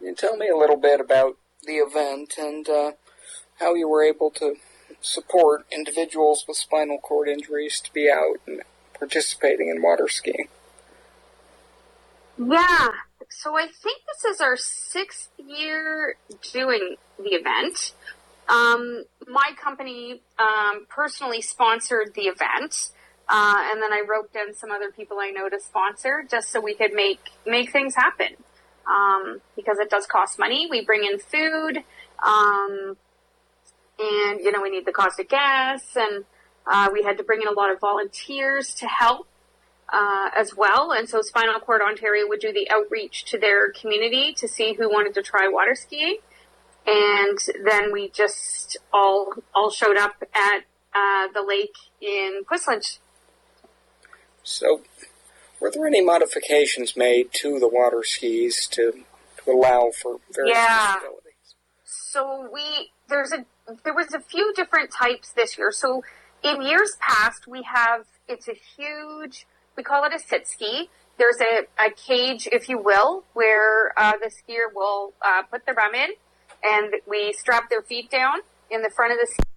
Can you tell me a little bit about the event and how you were able to support individuals with spinal cord injuries to be out and participating in water skiing? Yeah, so I think this is our 6th year doing the event. My company personally sponsored the event, and then I roped in some other people I know to sponsor just so we could make things happen. Because it does cost money. We bring in food, and, we need the cost of gas, and we had to bring in a lot of volunteers to help as well. And so Spinal Cord Ontario would do the outreach to their community to see who wanted to try water skiing. And then we just all showed up at the lake in Quislinch. So, were there any modifications made to the water skis to allow for various disabilities? So there was a few different types this year. So in years past, it's a huge, we call it a sit ski. There's a cage, if you will, where the skier will put the rum in, and we strap their feet down in the front of the ski.